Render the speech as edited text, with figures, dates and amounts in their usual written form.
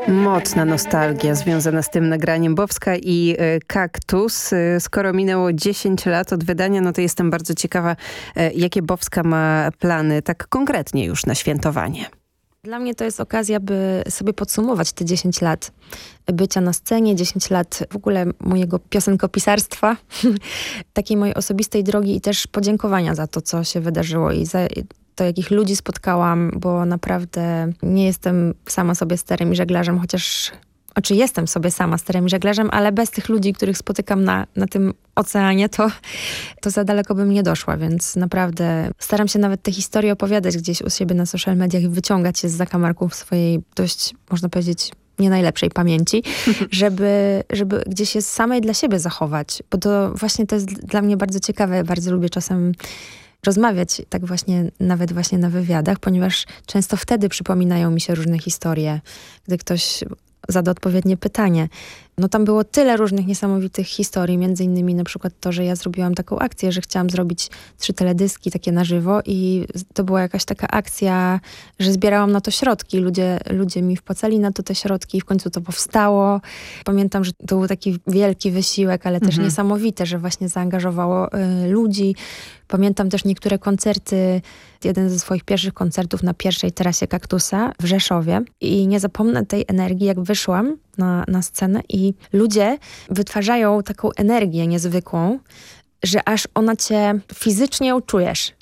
Mocna nostalgia związana z tym nagraniem. Bowska i Kaktus. Skoro minęło 10 lat od wydania, no to jestem bardzo ciekawa, jakie Bowska ma plany tak konkretnie już na świętowanie. Dla mnie to jest okazja, by sobie podsumować te 10 lat bycia na scenie, 10 lat w ogóle mojego piosenkopisarstwa, takiej mojej osobistej drogi i też podziękowania za to, co się wydarzyło i za to, jakich ludzi spotkałam, bo naprawdę nie jestem sama sobie sterem i żeglarzem, chociaż jestem sobie sama sterem i żeglarzem, ale bez tych ludzi, których spotykam na tym oceanie, to za daleko bym nie doszła, więc naprawdę staram się nawet te historie opowiadać gdzieś u siebie na social mediach i wyciągać je z zakamarków swojej dość, można powiedzieć, nie najlepszej pamięci, żeby gdzieś je samej dla siebie zachować, bo to właśnie to jest dla mnie bardzo ciekawe. Bardzo lubię czasem rozmawiać tak właśnie, nawet właśnie na wywiadach, ponieważ często wtedy przypominają mi się różne historie, gdy ktoś zada odpowiednie pytanie. No tam było tyle różnych niesamowitych historii, między innymi na przykład to, że ja zrobiłam taką akcję, że chciałam zrobić 3 teledyski takie na żywo i to była jakaś taka akcja, że zbierałam na to środki. Ludzie mi wpłacali na to te środki i w końcu to powstało. Pamiętam, że to był taki wielki wysiłek, ale też niesamowite, że właśnie zaangażowało ludzi. Pamiętam też niektóre koncerty, jeden ze swoich pierwszych koncertów na pierwszej terasie Kaktusa w Rzeszowie i nie zapomnę tej energii, jak wyszłam na scenę i ludzie wytwarzają taką energię niezwykłą, że aż ona cię fizycznie uczujesz.